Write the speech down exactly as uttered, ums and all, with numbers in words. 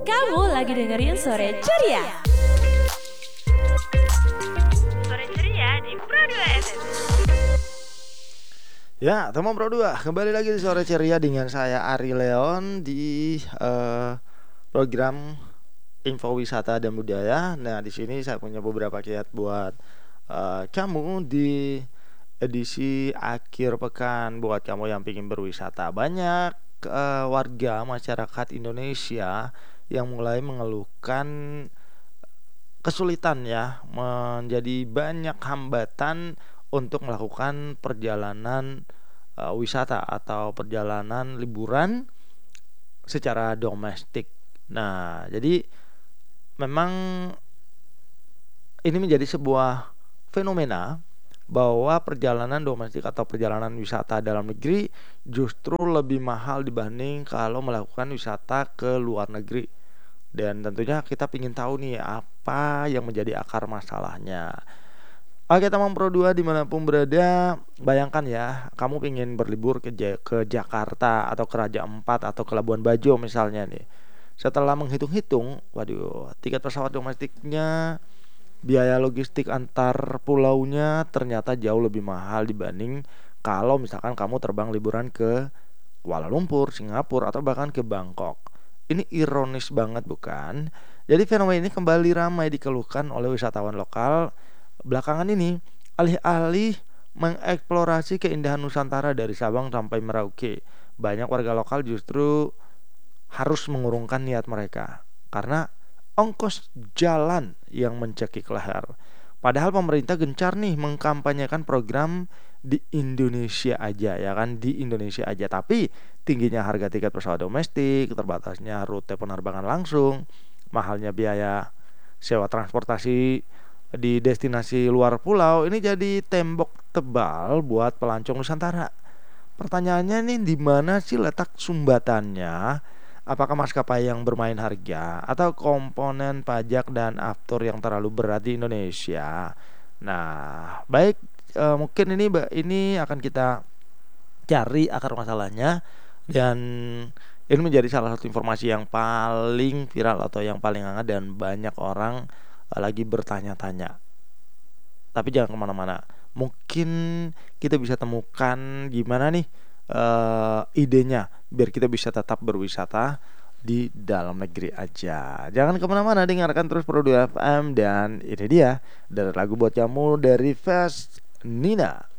Kamu lagi dengerin Sore Ceria. Sore Ceria di Pro dua F M. Ya, teman Pro dua, kembali lagi di Sore Ceria dengan saya Ari Leon di uh, program Info Wisata dan Budaya. Nah, di sini saya punya beberapa kiat buat uh, kamu di edisi akhir pekan buat kamu yang ingin berwisata. Banyak uh, warga masyarakat Indonesia yang mulai mengeluhkan kesulitan ya, menjadi banyak hambatan untuk melakukan perjalanan uh, wisata atau perjalanan liburan secara domestik. Nah, jadi memang ini menjadi sebuah fenomena bahwa perjalanan domestik atau perjalanan wisata dalam negeri justru lebih mahal dibanding kalau melakukan wisata ke luar negeri. Dan tentunya kita ingin tahu nih apa yang menjadi akar masalahnya. Oke teman Pro dua dimanapun berada, bayangkan ya kamu ingin berlibur ke, Ja- ke Jakarta atau ke Raja Empat atau ke Labuan Bajo misalnya nih. Setelah menghitung-hitung, waduh, tiket pesawat domestiknya, biaya logistik antar pulaunya ternyata jauh lebih mahal dibanding kalau misalkan kamu terbang liburan ke Kuala Lumpur, Singapura, atau bahkan ke Bangkok. Ini ironis banget bukan? Jadi fenomena ini kembali ramai dikeluhkan oleh wisatawan lokal belakangan ini, alih-alih mengeksplorasi keindahan Nusantara dari Sabang sampai Merauke. Banyak warga lokal justru harus mengurungkan niat mereka karena ongkos jalan yang mencekik leher. Padahal pemerintah gencar nih mengkampanyekan program di Indonesia aja ya kan, di Indonesia aja. Tapi tingginya harga tiket pesawat domestik, terbatasnya rute penerbangan langsung, mahalnya biaya sewa transportasi di destinasi luar pulau ini jadi tembok tebal buat pelancong Nusantara. Pertanyaannya nih, di mana sih letak sumbatannya? Apakah maskapai yang bermain harga atau komponen pajak dan aftur yang terlalu berat di Indonesia? Nah, baik, eh, mungkin ini ini akan kita cari akar masalahnya, dan ini menjadi salah satu informasi yang paling viral atau yang paling hangat dan banyak orang eh, lagi bertanya-tanya. Tapi jangan kemana-mana. Mungkin kita bisa temukan gimana nih eh, idenya biar kita bisa tetap berwisata di dalam negeri aja. Jangan kemana-mana, dengarkan terus Pro dua F M. Dan ini dia dari lagu buat kamu dari Fast Nina.